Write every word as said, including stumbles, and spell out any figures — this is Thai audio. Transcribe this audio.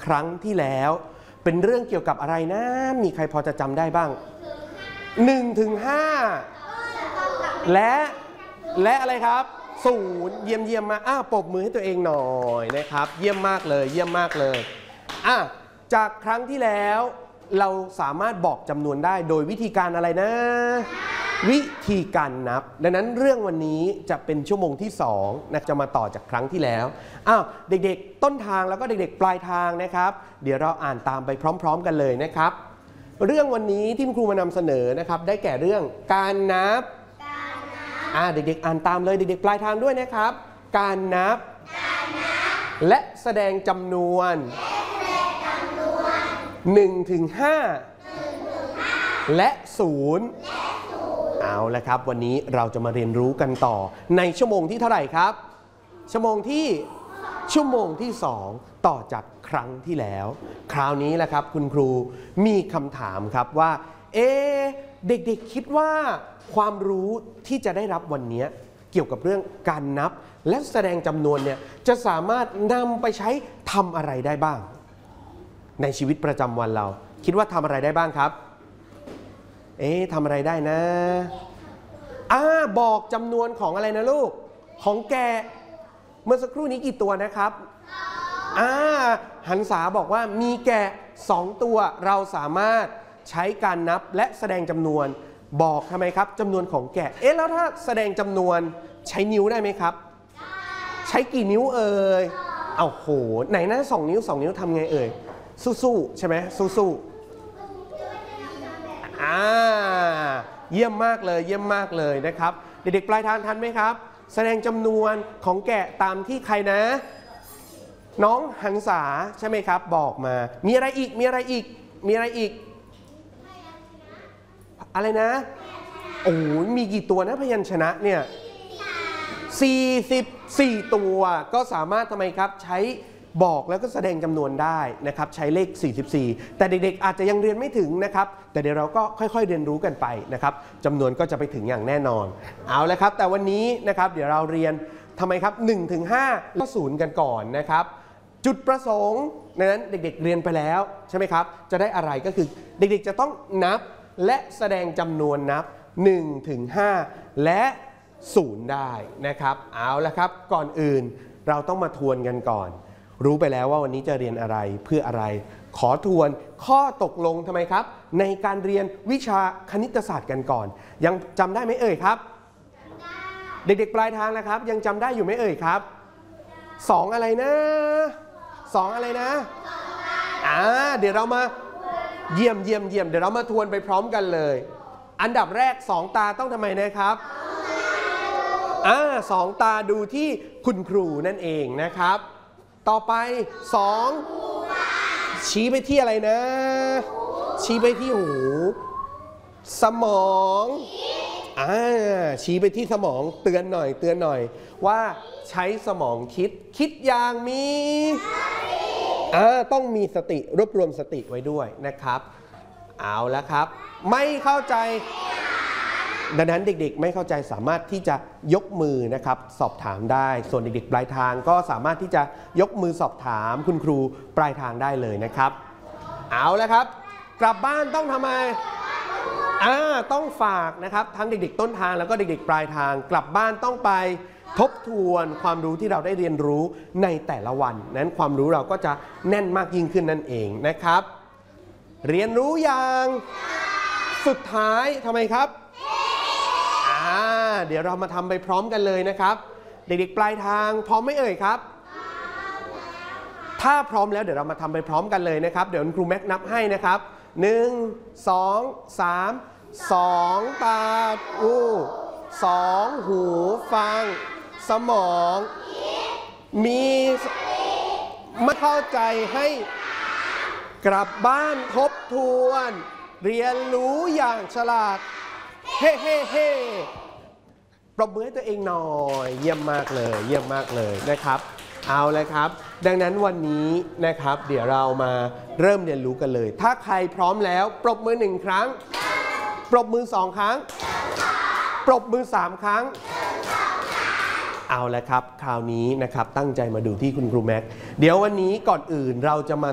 ครั้งที่แล้วเป็นเรื่องเกี่ยวกับอะไรนะมีใครพอจะจำได้บ้างหนึ่งถึงห้าและและอะไรครับศูนย์เยี่ยมเยี่ยมมาอ้าวปรบมือให้ตัวเองหน่อยนะครับเยี่ยมมากเลยเยี่ยมมากเลยอ่ะจากครั้งที่แล้วเราสามารถบอกจำนวนได้โดยวิธีการอะไรนะวิธีการนับดังนั้นเรื่องวันนี้จะเป็นชั่วโมงที่สองนะจะมาต่อจากครั้งที่แล้วอ้าวเด็กๆต้นทางแล้วก็เด็กๆปลายทางนะครับเดี๋ยวเราอ่านตามไปพร้อมๆกันเลยนะครับเรื่องวันนี้ที่คุณครูมานำเสนอนะครับได้แก่เรื่องการนับอ่าเด็กๆอ่านตามเลยเด็กๆปลายทางด้วยนะครับการนับและแสดงจำนวนหนึ่งถึงห้าและศูนย์เอาละครับวันนี้เราจะมาเรียนรู้กันต่อในชั่วโมงที่เท่าไหร่ครับชั่วโมงที่ชั่วโมงที่สองต่อจากครั้งที่แล้วคราวนี้แหละครับคุณครูมีคำถามครับว่าเอ๊ะเด็กๆคิดว่าความรู้ที่จะได้รับวันนี้เกี่ยวกับเรื่องการนับและแสดงจำนวนเนี่ยจะสามารถนำไปใช้ทำอะไรได้บ้างในชีวิตประจำวันเราคิดว่าทำอะไรได้บ้างครับเอ๊ะทำอะไรได้นะอ่าบอกจำนวนของอะไรนะลูกของแกะเมื่อสักครู่นี้กี่ตัวนะครับอ่าหันษาบอกว่ามีแกะสองตัวเราสามารถใช้การนับและแสดงจำนวนบอกทำไมครับจำนวนของแกะเอ๊ะแล้วถ้าแสดงจำนวนใช้นิ้วได้ไหมครับใช้กี่นิ้วเอ่ยเอาโหไหนนะสองนิ้วสองนิ้วทำไงเอ่ยสู้ๆใช่ไหมสู้ๆอ่าเยี่ยมมากเลยเยี่ยมมากเลยนะครับเด็กๆปลายทางทันไหมครับแสดงจำนวนของแกะตามที่ใครนะน้องหันษาใช่ไหมครับบอกมามีอะไรอีกมีอะไรอีกมีอะไรอีกอะไรนะโอ้ยมีกี่ตัวนะพยัญชนะเนี่ยสี่สิบสี่ตัวก็สามารถทำไมครับใช้บอกแล้วก็แสดงจำนวนได้นะครับใช้เลขสี่สิบสี่แต่เด็กๆอาจจะยังเรียนไม่ถึงนะครับแต่เดี๋ยวเราก็ค่อยๆเรียนรู้กันไปนะครับจำนวนก็จะไปถึงอย่างแน่นอนเอาละครับแต่วันนี้นะครับเดี๋ยวเราเรียนทำไมครับหนึ่งถึงห้าแล้วศูนย์กันก่อนนะครับจุดประสงค์นั้นเด็กๆเรียนไปแล้วใช่ไหมครับจะได้อะไรก็คือเด็กๆจะต้องนับและแสดงจำนวนนับหนึ่งถึงห้าและศูนย์ได้นะครับเอาละครับก่อนอื่นเราต้องมาทวนกันก่อนรู้ไปแล้วว่าวันนี้จะเรียนอะไรเพื่ออะไรขอทวนข้อตกลงทำไมครับในการเรียนวิชาคณิตศาสตร์กันก่อนยังจำได้ไหมเอ่ยครับเด็กๆปลายทางนะครับยังจำได้อยู่ไหมเอ่ยครับสองอะไรนะสองอะไรนะอ่าเดี๋ยวเรามาเยี่ยมเยี่ยมเยี่ยมเดี๋ยวเรามาทวนไปพร้อมกันเลยอันดับแรกสองตาต้องทำไมนะครับอ่าสองตาดูที่คุณครูนั่นเองนะครับต่อไปสองชี้ไปที่อะไรนะชี้ไปที่หูสมองอ่าชี้ไปที่สมองเตือนหน่อยเตือนหน่อยว่าใช้สมองคิดคิดอย่างมีอ่าต้องมีสติรวบรวมสติไว้ด้วยนะครับเอาแล้วครับไม่เข้าใจดังนั้นเด็กๆไม่เข้าใจสามารถที่จะยกมือนะครับสอบถามได้ส่วนเด็กๆปลายทางก็สามารถที่จะยกมือสอบถามคุณครูปลายทางได้เลยนะครับเอาแล้วครับกลับบ้านต้องทำไมอ่าต้องฝากนะครับทั้งเด็กๆต้นทางแล้วก็เด็กๆปลายทางกลับบ้านต้องไปทบทวนความรู้ที่เราได้เรียนรู้ในแต่ละวันนั้นความรู้เราก็จะแน่นมากยิ่งขึ้นนั่นเองนะครับเรียนรู้อย่างสุดท้ายทำไมครับเดี๋ยวเรามาทำไปพร้อมกันเลยนะครับเด็กๆปลายทางพร้อมไหมเอ่ยครับถ้าพร้อมแล้วเดี๋ยวเรามาทำไปพร้อมกันเลยนะครับเดี๋ยวครูแม็กนับให้นะครับหนึ่งสองสามสองตาอู้สองหูฟังสมองมีไม่เข้าใจให้กลับบ้านทบทวนเรียนรู้อย่างฉลาดเฮ้เฮ้เฮ้ปรบมือให้ตัวเองหน่อยเยี่ยมมากเลยเยี่ยมมากเลยนะครับเอาเลยครับดังนั้นวันนี้นะครับเดี๋ยวเรามาเริ่มเรียนรู้กันเลยถ้าใครพร้อมแล้วปรบมือหนึ่งครั้งปรบมือสองครั้งปรบมือสามครั้งเอาละครับคราวนี้นะครับตั้งใจมาดูที่คุณครูแม็กเดี๋ยววันนี้ก่อนอื่นเราจะมา